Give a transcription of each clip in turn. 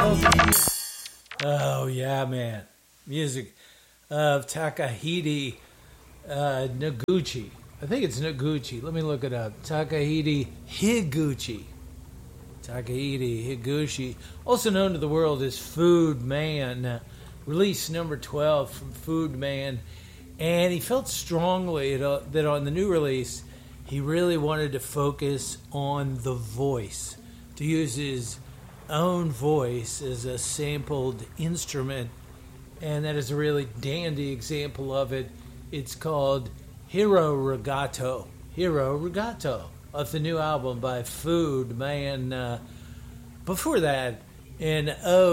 Oh, yeah, man. Music of Takahide Noguchi. I think it's Noguchi. Let me look it up. Takahide Higuchi. Takahide Higuchi, also known to the world as Food Man. Release number 12 from Food Man. And he felt strongly that on the new release, he really wanted to focus on the voice, to use his own voice as a sampled instrument. And that is a really dandy example of it. It's called Hiro Regato. Hiro Regato, of the new album by Food Man. Before that, an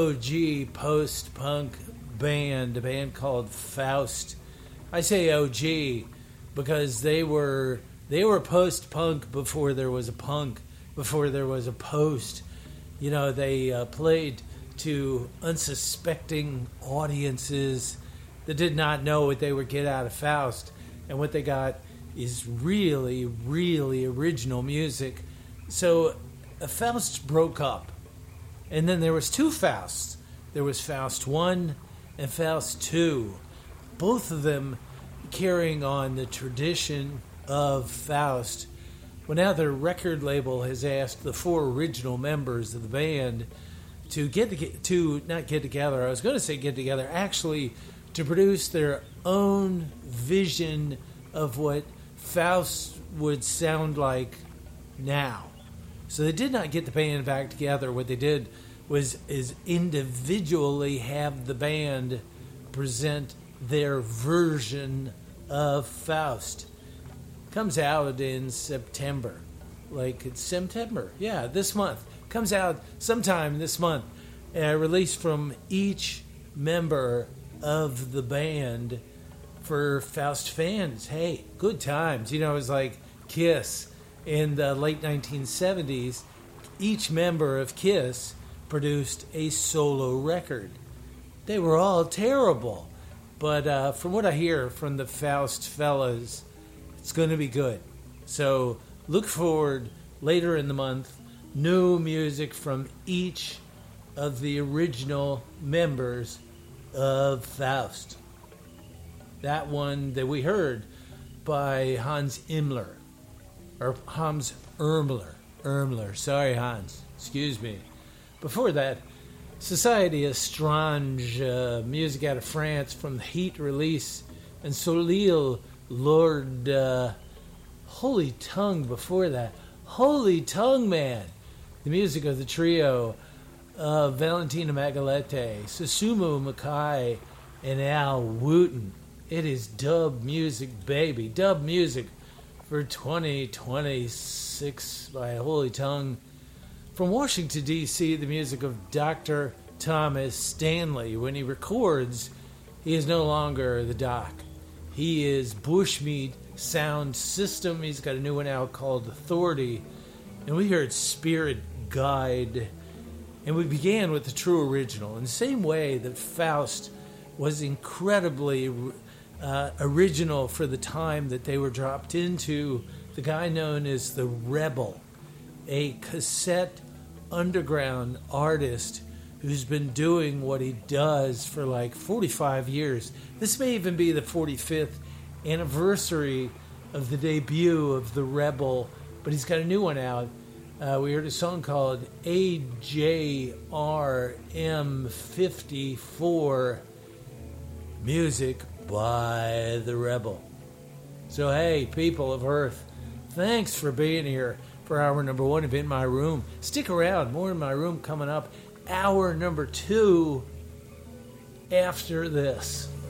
OG post-punk band, a band called Faust. I say OG because they were post-punk before there was a punk, before there was a post. You know, they played to unsuspecting audiences that did not know what they would get out of Faust. And what they got is really, really original music. So Faust broke up. And then there was two Fausts. There was Faust 1 and Faust 2. Both of them carrying on the tradition of Faust. Well, now their record label has asked the four original members of the band to not get together. I was going to say get together, actually to produce their own vision of what Faust would sound like now. So they did not get the band back together. What they did was individually have the band present their version of Faust. Comes out in September. Like, it's September. Yeah, this month. Comes out sometime this month. Released from each member of the band for Faust fans. Hey, good times. You know, it was like Kiss in the late 1970s. Each member of Kiss produced a solo record. They were all terrible. But from what I hear from the Faust fellas, it's going to be good. So look forward later in the month. New music from each of the original members of Faust. That one that we heard by Hans Imler. Or Hans Ermler. Sorry, Hans. Excuse me. Before that, Society Estrange, music out of France from the Heat release. And Solil Lord, Holy Tongue before that. Holy Tongue, man. The music of the trio of Valentina Magalete, Susumu Makai, and Al Wooten. It is dub music, baby. Dub music for 2026 by Holy Tongue. From Washington, D.C., the music of Dr. Thomas Stanley. When he records, he is no longer the Doc. He is Bushmeat Sound System. He's got a new one out called Authority. And we heard Spirit Guide. And we began with the true original. In the same way that Faust was incredibly original for the time that they were dropped into, the guy known as the Rebel, a cassette underground artist who's been doing what he does for like 45 years. This may even be the 45th anniversary of the debut of the Rebel, but he's got a new one out. We heard a song called AJRM54, music by the Rebel. So hey, people of Earth, thanks for being here for hour number 1 of In My Room. Stick around, more In My Room coming up. Hour number 2 after this.